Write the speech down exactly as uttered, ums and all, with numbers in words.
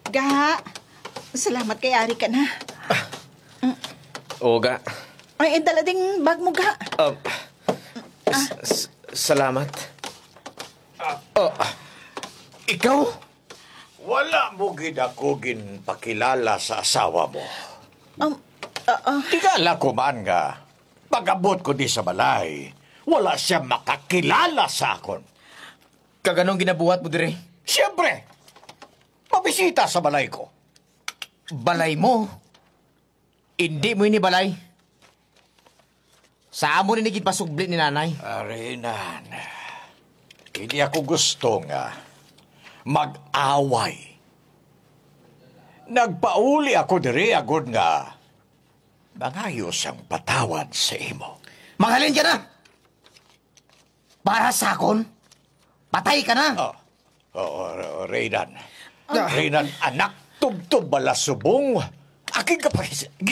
Ga, salamat kay Ari ka na. Oga. Ay, dala ding bag mo, ga. Um, s- s- salamat. Oh, ikaw? Wala mo gid ako ginpakilala sa asawa mo. Um, ah, ah, Tigala ko man nga, pag-abot ko di sa balay, wala siya makakilala sa akon. Kaganong ginabuhat mo dire? Siyempre, mabisita sa balay ko. Balay mo? Hindi mo ini balay. Sa amo ni nigit pasubli ni nanay. Arinan, hindi ako gusto nga mag-away. Nagpauli ako diri agad nga mangayos ang patawad sa imo. Mahalin ka na! Para sa akon, patay ka na! Oh, oh, Reynan. Reynan, anak, tubtub bala subong. Aking kapag